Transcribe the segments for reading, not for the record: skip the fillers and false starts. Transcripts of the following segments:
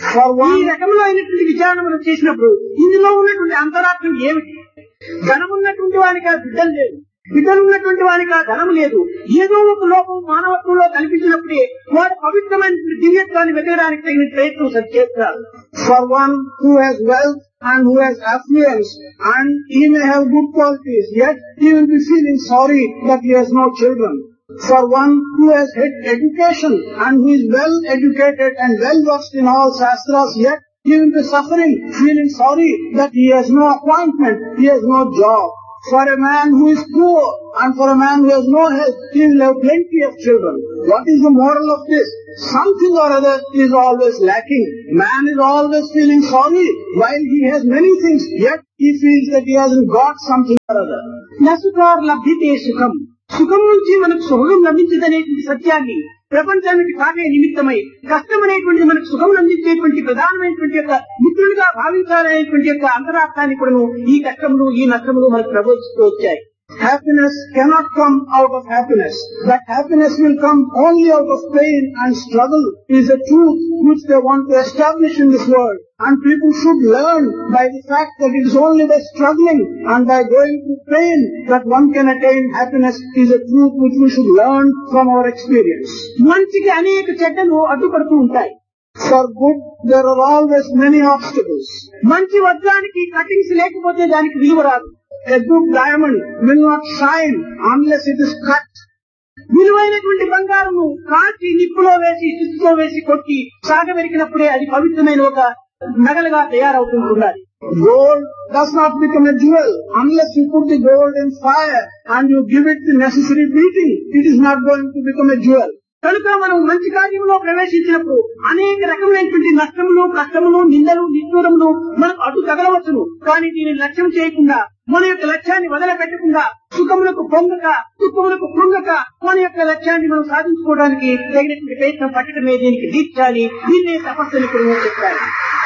ఈ రకంలో అయినటువంటి విచారణ మనం చేసినప్పుడు ఇందులో ఉన్నటువంటి అంతరార్థం ఏమిటి? ధనమున్నటువంటి వానికి ఆ బిడ్డలు లేదు, బిడ్డలు ఉన్నటువంటి వానికి ఆ ధనం లేదు. ఏదో ఒక లోపం మానవత్వంలో కనిపించినప్పుడే వాడు పవిత్రమైన దివ్యత్వాన్ని వెతకడానికి తగిన ప్రయత్నం చేస్తారు. For one who has wealth and who has affluence and he may have good qualities, yet he will be feeling sorry that he has no children. For one who has had education and who is well educated and well versed in all shastras, yet he will be suffering, feeling sorry that he has no appointment, he has no job. For a man who is poor and for a man who has no health, he will have plenty of children. What is the moral of this? Something or other is always lacking. Man is always feeling sorry while he has many things, yet he feels that he hasn't got something or other. నసుకార్ లభ్యతే సుఖం, సుఖం నుంచి మనకు సుఖం లభించదనేటువంటి సత్యాన్ని ప్రపంచానికి కాకే నిమిత్తమై కష్టం అనేటువంటి మనకు సుఖం అందించేటువంటి ప్రధానమైనటువంటి యొక్క మిత్రులుగా భావించాలనేటువంటి యొక్క అంతరార్థాన్ని కూడా ఈ కష్టములు ఈ నష్టములు మనకు ప్రబోధిస్తూ వచ్చాయి. Happiness cannot come out of happiness. That happiness will come only out of pain and struggle is a truth which they want to establish in this world. And people should learn by the fact that it is only by struggling and by going through pain that one can attain happiness is a truth which we should learn from our experience. మంచికి అనేక చెడ్డలు అడ్డుపడుతూ ఉంటాయి. For good, there are always many obstacles. మంచి వజ్రానికి cuttings లేకపోతే దానికి విలువ రాదు. A good diamond will not shine unless it is cut. విలువైనటువంటి బంగారము కాల్చి నిప్పులో వేసి ఇసుకలో వేసి కొట్టి సాగబెరికినప్పుడే అది పవిత్రమైన ఒక నగలుగా తయారవుతుండాలి. Gold does not become a jewel unless you put the gold in fire and you give it the necessary beating. It is not going to become a jewel. కనుక మనం మంచి కార్యంలో ప్రవేశించినప్పుడు అనేక రకమైనటువంటి నష్టములు, కష్టములు, నిందలు, నిష్ఠూరములు మనకు అడ్డు తగలవచ్చును. కానీ దీనిని లక్ష్యం చేయకుండా మన యొక్క లక్ష్యాన్ని వదలపెట్టకుండా సుఖములకు పొంగక దుఃఖములకు కృంగక మన యొక్క లక్ష్యాన్ని మనం సాధించుకోవడానికి తగినటువంటి ప్రయత్నం పట్టడమే దీనికి దీక్షాలి. దీన్నే తపస్సుని కూడా చెప్పాలి.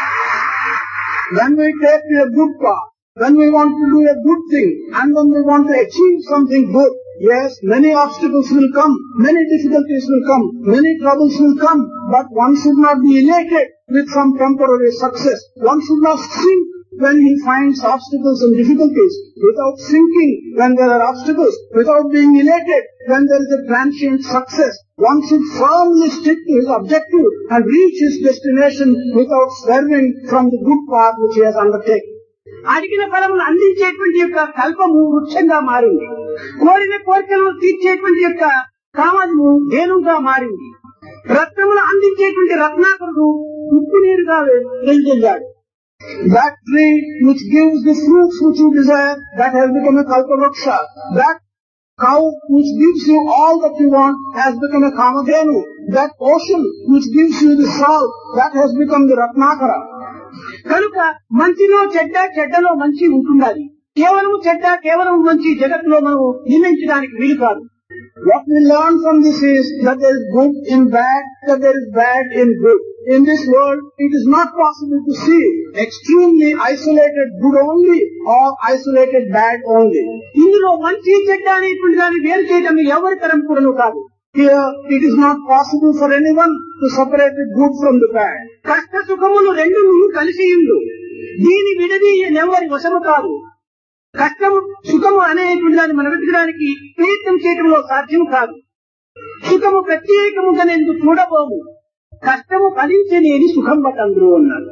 When we take a good path, when we want to do a good thing and when we want to achieve something good, yes, many obstacles will come, many difficulties will come, many troubles will come, but one should not be elated with some temporary success. One should not sink when he finds obstacles and difficulties, without sinking when there are obstacles, without being elated when there is a transient success. One should firmly stick to his objective and reach his destination without swerving from the good path which he has undertaken. అడిగిన ఫలములు అందించేటువంటి యొక్క కల్పము వృక్షంగా మారింది. కోరిన కోరికలను తీర్చేటువంటి యొక్క కామము ధేనుగా మారింది. రత్నములు అందించేటువంటి రత్నాకరుడు ఉప్పు నీరుగా వెళ్తాడు. That tree which gives the fruits which you desire, that has become a kalpavruksha. That cow which gives you all that you want has become a kamadhenu. That ocean which gives you the salt, that has become the ratnakara. కనుక మంచిలో చెడ్డ, చెడ్డలో మంచి ఉంటుండాలి. కేవలం చెడ్డ, కేవలం మంచి జగత్తులో మనం నియమించడానికి వీలు కాదు. What we learn from this is that there is good in bad, that there is bad in good. In this world, it is not possible to see extremely isolated good only or isolated bad only. ఇందులో మంచి చెడ్డ అనేటువంటి దాన్ని వేరు చేయడం ఎవరి తరం కూడాను కాదు. Here, it is not possible for anyone to separate the good from the bad. కష్ట సుఖములు రెండు కలిసి ఉండు. దీని విడదీయనెవరి వశము కాదు. కష్టము సుఖము అనేటువంటి దాన్ని మనం వెతకడానికి ప్రయత్నం చేయడంలో సాధ్యం కాదు. సుఖము ప్రత్యేకముగా నేను చూడబోము, కష్టము ఫలించలేని సుఖం బట్ అందరూ అన్నారు.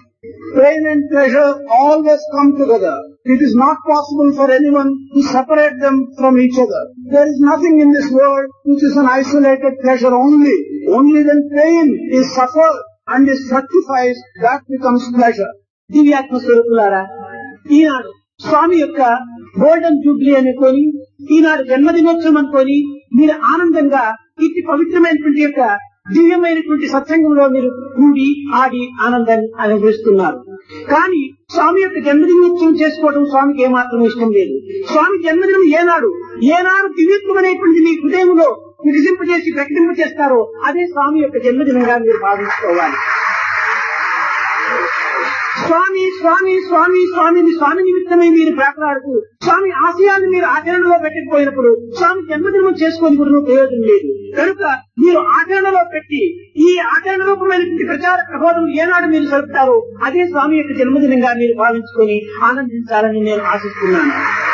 Pain and pleasure always come together. It is not possible for anyone to separate them from each other. There is nothing in this world which is an isolated pleasure only. Only when pain is suffered and is fructifies, that becomes pleasure. దివ్యాత్మ స్వరూపులారా, ఈనాడు స్వామి యొక్క golden Jubilee అనుకొని, ఈనాడు జన్మదినోత్సవం అనుకొని మీరు ఆనందంగా ఇట్టి పవిత్రమైనటువంటి యొక్క దివ్యమైనటువంటి సత్సంగంలో మీరు కూడి ఆడి ఆనందాన్ని అనుభవిస్తున్నారు. కానీ స్వామి యొక్క జన్మదినోత్సవం చేసుకోవడం స్వామికి ఏమాత్రం ఇష్టం లేదు. స్వామి జన్మదినం ఏనాడు దివ్యత్వమైనటువంటి మీ హృదయంలో వికసింపజేసి ప్రకటింపజేస్తారో అదే స్వామి యొక్క జన్మదినంగా మీరు భావించుకోవాలి. స్వామి స్వామి స్వామి స్వామిని స్వామి నిమిత్తమై మీరు ప్రాకులాడుతూ స్వామి ఆశయాన్ని మీరు ఆచరణలో పెట్టకపోయినప్పుడు స్వామి జన్మదినం చేసుకొని కూడా ప్రయోజనం లేదు. కనుక మీరు ఆచరణలో పెట్టి ఈ ఆచరణ రూపమైనటువంటి ప్రచార ప్రబోధం ఏనాడు మీరు జరుపుతారో అదే స్వామి యొక్క జన్మదినంగా మీరు భావించుకొని ఆనందించాలని నేను ఆశిస్తున్నాను.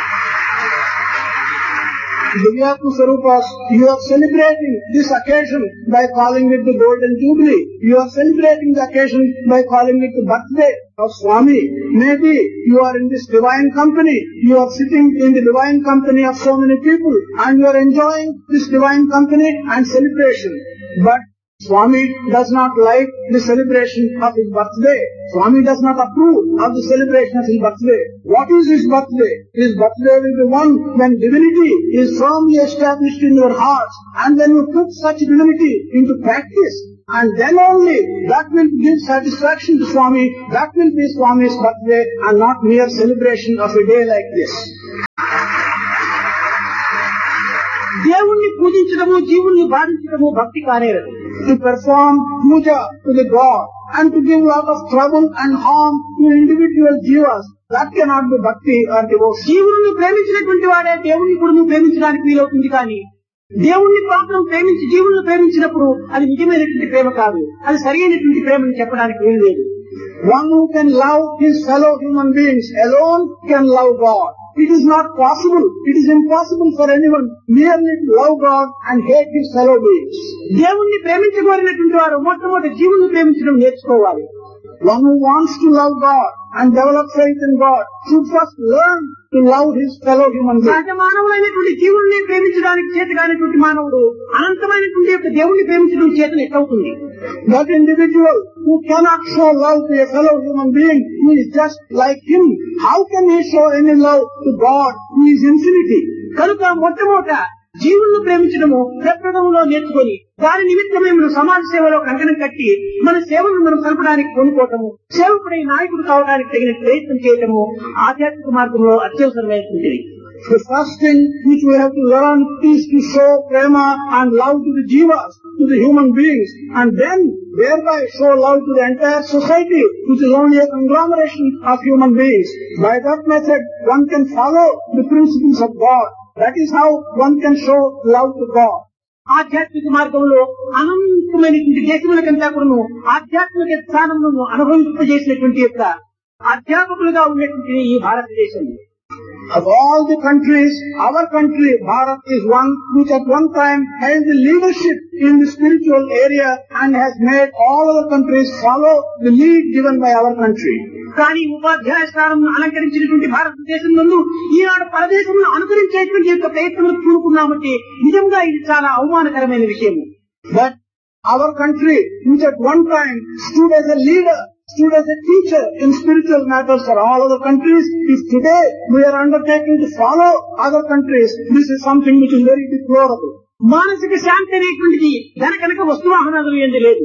Divyatma Swarupas, you are celebrating this occasion by calling it the Golden Jubilee. You are celebrating the occasion by calling it the birthday of Swami. Maybe you are in this divine company. You are sitting in the divine company of so many people and you are enjoying this divine company and celebration. But Swami does not like the celebration of his birthday. Swami does not approve of the celebration of his birthday. What is his birthday? His birthday will be one when divinity is firmly established in your hearts and when you put such divinity into practice. And then only that will give satisfaction to Swami. That will be Swami's birthday and not mere celebration of a day like this. దేవుణ్ణి పూజించడము జీవుల్ని బాధించడము భక్తి కానేరదు. To perform puja to the God and to give lot of trouble and harm to individual jivas, that cannot be bhakti or devotion. జీవులను ప్రేమించినటువంటి వాడే దేవుణ్ణి కూడా ప్రేమించడానికి వీలవుతుంది. కానీ దేవుణ్ణి మాత్రం ప్రేమించి జీవులను ప్రేమించినప్పుడు అది నిజమైనటువంటి ప్రేమ కాదు, అది సరైనటువంటి ప్రేమని చెప్పడానికి వీలు లేదు. One who can love his fellow human beings alone can love God. It is not possible. It is impossible for anyone merely to love God and hate his fellow beings. దేవుణ్ణి ప్రేమించగోరినటువంటి వారు మొట్టమొదటి జీవులను ప్రేమించడం నేర్చుకోవాలి. One who wants to love God and develop faith in God should first learn to love his fellow human beings. సహజ మానవులైనటువంటి జీవుల్ని ప్రేమించడానికి చేతగానేటువంటి మానవుడు అనంతమైనటువంటి యొక్క దేవుణ్ణి ప్రేమించడం చేతను ఎట్లవుతుంది? That individual who cannot show love to a fellow human being who is just like him, how can he show any love to God who is infinity? కనుక మొట్టమొదట జీవులను ప్రేమించడము ప్రప్రథమంలో నేర్చుకొని దాని నిమిత్తమే మనం సమాజ సేవలో కంకణం కట్టి మన సేవలను మనం కలపడానికి కొనుక్కోవటము, సేవకుడై నాయకుడు కావడానికి తగిన ప్రయత్నం చేయటము ఆధ్యాత్మిక మార్గంలో అత్యవసరమైనటువంటిది. The first thing which we have to learn is to show prema and love to the jivas, to the human beings, and then thereby show love to the entire society, which is only a conglomeration of human beings. By that method, one can follow the principles of God. That is how one can show love to God. ఆధ్యాత్మిక మార్గంలో అనంతమైనటువంటి దేశములకంతా కూడా ఆధ్యాత్మిక స్థానములను అనుభవింపజేసినటువంటి యొక్క అధ్యాపకులుగా ఉన్నటువంటి ఈ భారతదేశం. Of all the countries, our country, Bharat, is one which at one time held the leadership in the spiritual area and has made all other countries follow the lead given by our country. కానీ ఉపాధ్యాయ స్థానం అలంకరించినటువంటి భారతదేశం నందు ఈనాడు పరదేశంలో అనుకరించేటువంటి యొక్క ప్రయత్నం చూడుకున్నామంటే నిజంగా ఇది చాలా అవమానకరమైన విషయం. But our country, which at one time stood as a leader, stood as a teacher in spiritual matters for all other countries, if today we are undertaking to follow other countries, this is something which is very deplorable. మానసిక శాంతి అనేటువంటిది ధన కనుక వస్తువాహనాలు ఏంది లేదు.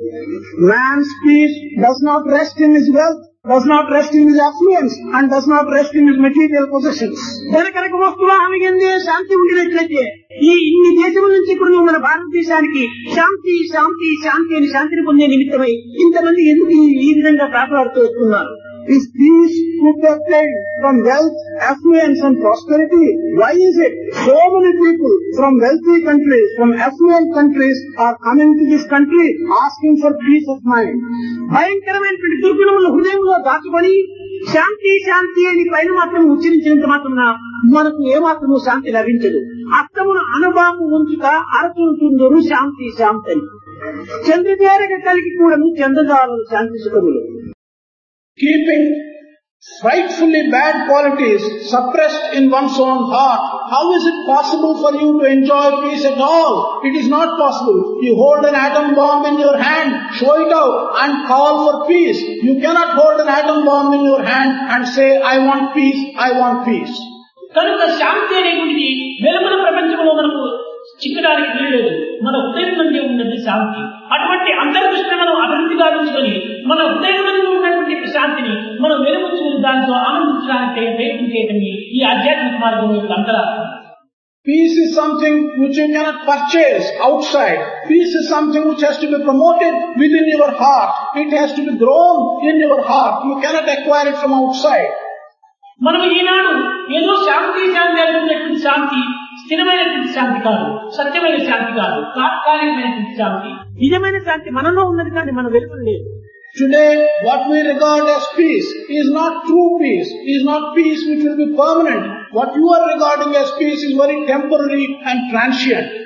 Man's peace does not rest in his wealth, does not rest in his affluence, and does not rest in his material possessions. ధన కనుక వస్తువాహనం ఏందే శాంతి ఉండినట్లయితే ఈ ఇన్ని దేశముల నుంచి కూడా మన భారతదేశానికి శాంతి శాంతి శాంతి అని శాంతిని పొందే నిమిత్తమై ఇంతమంది ఎందుకు ఈ విధంగా ప్రాకులాడుతూ వస్తున్నారు? If peace could be obtained from wealth, affluence and prosperity, why is it so many people from wealthy countries, from affluent countries are coming to this country asking for peace of mind? భయంకరమైనటువంటి దుర్గుణములు హృదయంలో దాచుకొని శాంతి శాంతి అని పైన మాత్రం ఉచ్చరించినంత మాత్రం మనకు ఏమాత్రము శాంతి లభించదు. అత్తమును అనుభవం ఉంచుట అరచుంటుందరు శాంతి శాంతి అని. చంద్రదేరగ కలిగి కూడా చంద్రదారులు శాంతి సుఖములు. Keeping frightfully bad qualities suppressed in one's own heart, how is it possible for you to enjoy peace at all? It is not possible. You hold an atom bomb in your hand, show it out and call for peace. You cannot hold an atom bomb in your hand and say, I want peace, I want peace. కనుక శాంతి అనేటువంటిది వెలుగుల ప్రపంచంలో మనకు చిక్కడానికి వీల్లేదు. మన హృదయం నుండి ఉన్నది శాంతి. అటువంటి అంతర్దృష్టిని మనం అభివృద్ధి గావించుకొని మన హృదయం నుండి ఉన్నటువంటి శాంతిని మనం వెలుగుచ్చు దాంతో ఆనందించడానికి ప్రయత్నం చేయటం ఈ ఆధ్యాత్మిక మార్గం యొక్క అంతరార్థం. Peace is something which you cannot purchase outside. Peace is something which has to be promoted within your heart. It has to be grown in your heart. You cannot acquire it from outside. మనం ఈనాడు ఏదో శాంతి శాంతి అనుకున్నటువంటి శాంతి స్థిరమైనటువంటి శాంతి కాదు, సత్యమైన శాంతి కాదు, తాత్కాలికమైనటువంటి శాంతి. నిజమైన శాంతి మనలో ఉన్నది కానీ మన వెలుపల లేదు. Today, what we regard as peace is not true peace, is not peace which will be permanent. What you are regarding as peace is very temporary and transient.